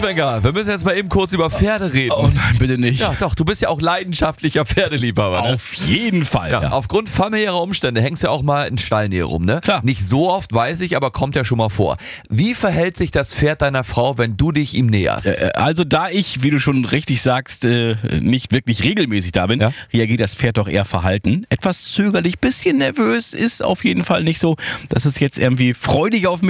Sprenger, wir müssen jetzt mal eben kurz über Pferde reden. Oh nein, bitte nicht. Ja, doch, du bist ja auch leidenschaftlicher Pferdeliebhaber. Ne? Auf jeden Fall. Ja, aufgrund familiärer Umstände hängst du ja auch mal in Stallnähe rum, ne? Klar. Nicht so oft, weiß ich, aber kommt ja schon mal vor. Wie verhält sich das Pferd deiner Frau, wenn du dich ihm näherst? Also da ich, wie du schon richtig sagst, nicht wirklich regelmäßig da bin, reagiert das Pferd doch eher verhalten. Etwas zögerlich, bisschen nervös, ist auf jeden Fall nicht so, dass es jetzt irgendwie freudig auf mich